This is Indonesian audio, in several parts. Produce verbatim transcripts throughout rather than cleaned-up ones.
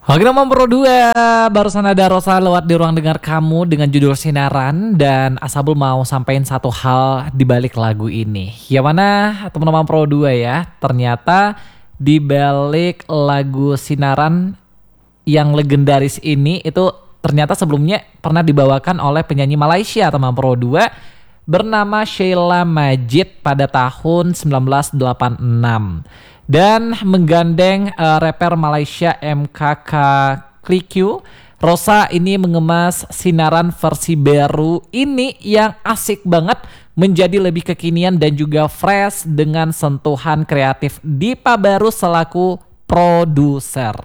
Oke teman Pro dua, barusan ada Rosa lewat di ruang dengar kamu dengan judul Sinaran dan Asabul mau sampein satu hal di balik lagu ini. Yang mana teman-teman Pro dua ya, ternyata di balik lagu Sinaran yang legendaris ini itu ternyata sebelumnya pernah dibawakan oleh penyanyi Malaysia teman Pro dua bernama Sheila Majid pada tahun seribu sembilan ratus delapan puluh enam. Dan menggandeng uh, rapper Malaysia M K K Klikyu. Rosa ini mengemas Sinaran versi baru ini yang asik banget, menjadi lebih kekinian dan juga fresh dengan sentuhan kreatif Dipa Baru selaku produser.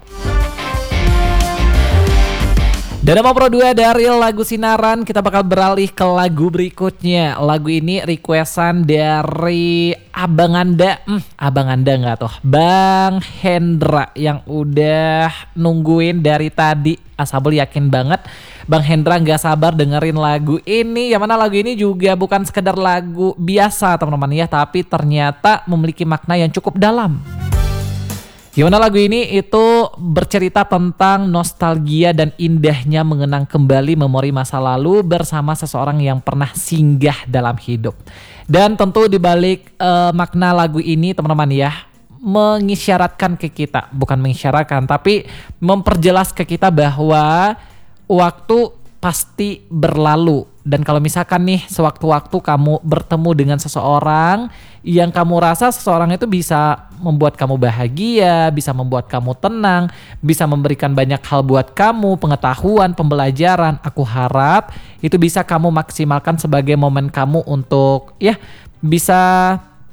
Dan nama Pro dua dari lagu Sinaran kita bakal beralih ke lagu berikutnya. Lagu ini requestan dari Abang Anda, hmm, Abang Anda nggak tuh, Bang Hendra yang udah nungguin dari tadi. Asabul yakin banget Bang Hendra nggak sabar dengerin lagu ini. Yang mana lagu ini juga bukan sekedar lagu biasa teman-teman ya, tapi ternyata memiliki makna yang cukup dalam. Gimana lagu ini itu bercerita tentang nostalgia dan indahnya mengenang kembali memori masa lalu bersama seseorang yang pernah singgah dalam hidup. Dan tentu dibalik uh, makna lagu ini teman-teman ya, mengisyaratkan ke kita, bukan mengisyaratkan tapi memperjelas ke kita bahwa waktu pasti berlalu. Dan kalau misalkan nih sewaktu-waktu kamu bertemu dengan seseorang yang kamu rasa seseorang itu bisa membuat kamu bahagia, bisa membuat kamu tenang, bisa memberikan banyak hal buat kamu, pengetahuan, pembelajaran, aku harap itu bisa kamu maksimalkan sebagai momen kamu untuk ya bisa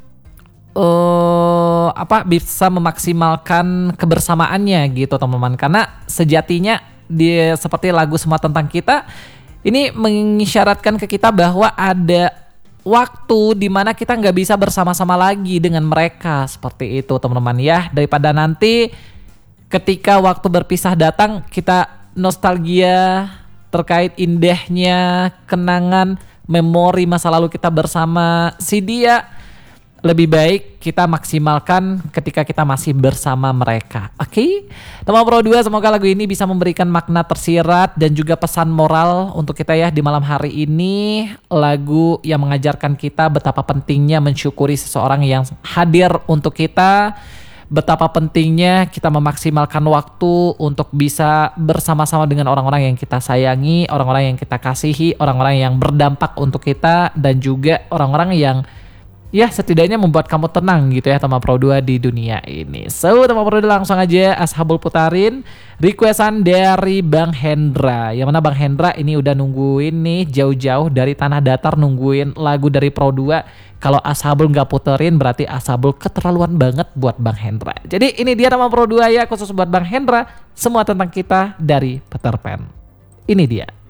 uh, apa bisa memaksimalkan kebersamaannya gitu teman-teman. Karena sejatinya dia seperti lagu Semua Tentang Kita ini mengisyaratkan ke kita bahwa ada waktu di mana kita nggak bisa bersama-sama lagi dengan mereka, seperti itu teman-teman ya. Daripada nanti ketika waktu berpisah datang kita nostalgia terkait indahnya kenangan memori masa lalu kita bersama si dia, lebih baik kita maksimalkan ketika kita masih bersama mereka. Oke, okay? Teman Pro dua, semoga lagu ini bisa memberikan makna tersirat dan juga pesan moral untuk kita ya di malam hari ini. Lagu yang mengajarkan kita betapa pentingnya mensyukuri seseorang yang hadir untuk kita, betapa pentingnya kita memaksimalkan waktu untuk bisa bersama-sama dengan orang-orang yang kita sayangi, orang-orang yang kita kasihi, orang-orang yang berdampak untuk kita, dan juga orang-orang yang ya setidaknya membuat kamu tenang gitu ya teman Pro dua di dunia ini. So teman Pro dua langsung aja Ashabul putarin requestan dari Bang Hendra. Yang mana Bang Hendra ini udah nungguin nih jauh-jauh dari tanah datar nungguin lagu dari Pro dua. Kalau Ashabul nggak puterin berarti Ashabul keterlaluan banget buat Bang Hendra. Jadi ini dia teman Pro dua ya, khusus buat Bang Hendra, Semua Tentang Kita dari Peter Pan. Ini dia.